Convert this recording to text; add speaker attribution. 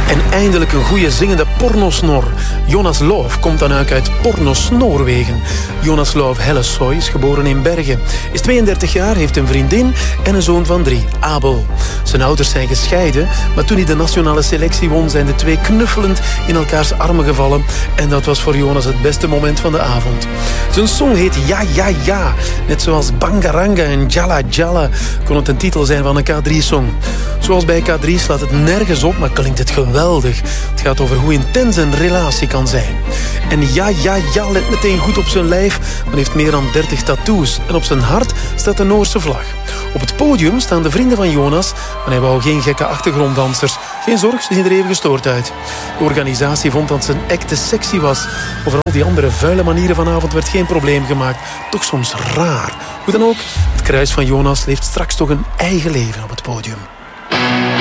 Speaker 1: En eindelijk een goede zingende pornosnor. Jonas Love komt dan uit Pornosnoorwegen. Jonas Love Hellesøy is geboren in Bergen. Is 32 jaar, heeft een vriendin en een zoon van 3, Abel. Zijn ouders zijn gescheiden, maar toen hij de nationale selectie won, zijn de twee knuffelend in elkaars armen gevallen. En dat was voor Jonas het beste moment van de avond. Zijn song heet Ja, Ja, Ja. Net zoals Bangaranga en Jalla Jalla kon het een titel zijn van een K3-song. Zoals bij K3 slaat het nergens op, maar klinkt het geweldig. Het gaat over hoe intens een relatie kan zijn. En Ja, Ja, Ja let meteen goed op zijn lijf. Men heeft meer dan 30 tattoos. En op zijn hart staat de Noorse vlag. Op het podium staan de vrienden van Jonas, maar hij wou geen gekke achtergronddansers. Geen zorg, ze zien er even gestoord uit. De organisatie vond dat zijn act te sexy was. Over al die andere vuile manieren vanavond werd geen probleem gemaakt. Toch soms raar. Hoe dan ook, het kruis van Jonas leeft straks toch een eigen leven op het podium.